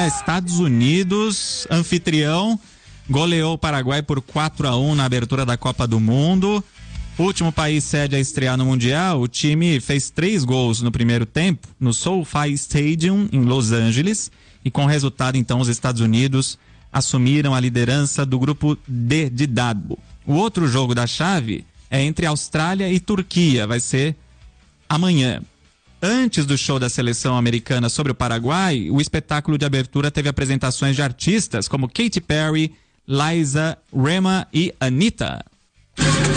né? Estados Unidos, anfitrião, goleou o Paraguai por 4-1 na abertura da Copa do Mundo. O último país sede a estrear no Mundial, o time fez 3 gols no primeiro tempo, no SoFi Stadium, em Los Angeles, e com o resultado, então, os Estados Unidos assumiram a liderança do grupo D de dado. O outro jogo da chave é entre Austrália e Turquia, vai ser amanhã. Antes do show da seleção americana sobre o Paraguai, o espetáculo de abertura teve apresentações de artistas como Katy Perry, Liza, Rema e Anitta.